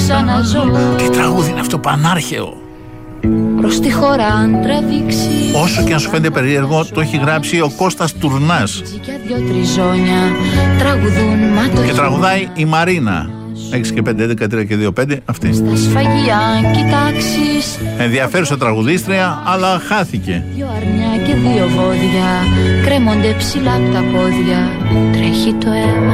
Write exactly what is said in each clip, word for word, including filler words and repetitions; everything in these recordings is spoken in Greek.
ξαναζώ. Τι τραγούδι είναι αυτό, πανάρχαιο. Προς τη χώρα αν τραβήξει. Όσο και αν σου φαίνεται περίεργο, το έχει γράψει ο Κώστας Τουρνάς. Και τραγουδάει η Μαρίνα. έξι και πέντε, έντεκα, τρία και δύο, πέντε. Αυτή. Στα σφαγεία αν κοιτάξεις. Ενδιαφέρουσα τραγουδίστρια, αλλά χάθηκε. Δυο αρνιά και δύο βόδια κρέμονται ψηλά απ' τα πόδια. Τρέχει το αίμα.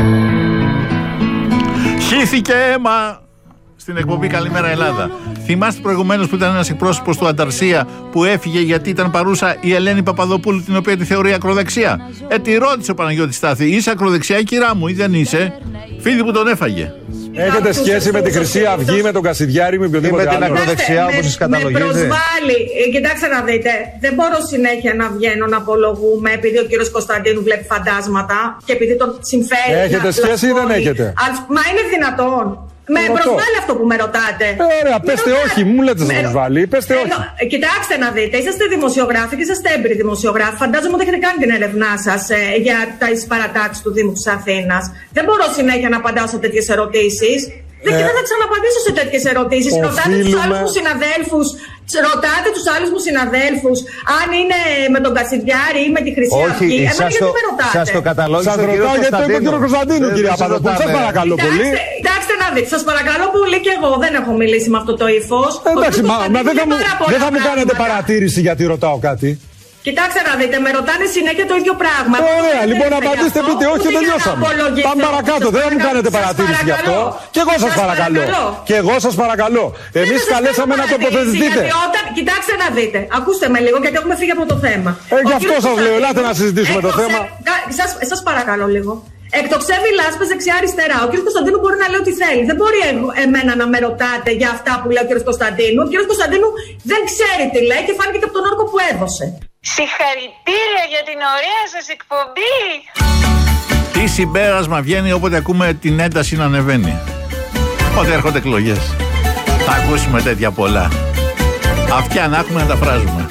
Χύθηκε αίμα στην εκπομπή Καλημέρα Ελλάδα. Θυμάστε προηγουμένως που ήταν ένας εκπρόσωπος του Ανταρσία που έφυγε γιατί ήταν παρούσα η Ελένη Παπαδοπούλου, την οποία τη θεωρεί ακροδεξιά. Ε, τη ρώτησε ο Παναγιώτης Στάθη, είσαι ακροδεξιά, κυρά μου, ή δεν είσαι? Φίλοι που τον έφαγε. Έχετε σχέση με τη Χρυσή Αυγή, με τον Κασιδιάρη, με οποιοδήποτε άλλο? Με την ακροδεξιά, όπως σας καταλογίζετε. Με προσβάλλει. Κοιτάξτε να δείτε. Δεν μπορώ συνέχεια να βγαίνω να απολογούμε επειδή ο κύριος Κωνσταντίνου βλέπει φαντάσματα και επειδή τον συμφέρει. Έχετε σχέση ή δεν έχετε? Μα είναι δυνατόν? Με προσβάλλει αυτό που με ρωτάτε. Ε, ωραία, πέστε όχι, μου λέτε να προσβάλλει. Πέστε όχι. Ε, κοιτάξτε να δείτε, είσαστε δημοσιογράφοι και είσαστε έμπειροι δημοσιογράφοι. Φαντάζομαι ότι έχετε κάνει την έρευνά σας ε, για τις παρατάξεις του Δήμου της Αθήνας. Δεν μπορώ συνέχεια να απαντάω σε τέτοιες ερωτήσεις. Δεν, ε, δεν θα ξαναπαντήσω σε τέτοιες ερωτήσεις. Οφείλουμε... Ρωτάτε τους άλλους μου συναδέλφους. Ρωτάτε τους άλλους μου συναδέλφους αν είναι με τον Κασιδιάρη ή με τη Χρυσή Αυγή. Όχι, σας το, σας το καταλόγησε ο κύριος Κωνσταντίνου. Κύριο Κωνσταντίνου, κύριε Παπαδοπούλου, σας παρακαλώ πολύ. Κοιτάξτε να δείτε, σας παρακαλώ πολύ και εγώ δεν έχω μιλήσει με αυτό το ύφος. Εντάξει, μα δεν θα μου κάνετε παρατήρηση γιατί ρωτάω κάτι. Κοιτάξτε να δείτε, με ρωτάνε συνέχεια το ίδιο πράγμα. Ωραία, λοιπόν, απαντήστε, πείτε όχι, τελειώσαμε. Πάμε παρακάτω, δεν θα μου κάνετε παρατήρηση γι' αυτό. Και εγώ σας παρακαλώ. Και εγώ σας παρακαλώ. Εμείς καλέσαμε να τοποθετηθείτε. Κοιτάξτε να δείτε, ακούστε με λίγο, γιατί έχουμε φύγει από το θέμα. Ε, γι' αυτό σας λέω, ελάτε να συζητήσουμε το θέμα. Σας παρακαλώ λίγο. Εκτοξεύει λάσπες δεξιά-αριστερά. Ο κ. Κωνσταντίνου μπορεί να λέει ό,τι θέλει. Δεν μπορεί εμένα να με ρωτάτε για αυτά που λέει ο κ. Κωνσταντίνου. Ο κ. Κωνσταντίνου δεν ξέρει τι λέει και φάνηκε και από τον όρκο που έδωσε. Συγχαρητήρια για την ωραία σας εκπομπή. Τι συμπέρασμα βγαίνει όποτε ακούμε την ένταση να ανεβαίνει? Όταν έρχονται εκλογές θα ακούσουμε τέτοια πολλά. Αυτιά να έχουμε να τα φράζουμε.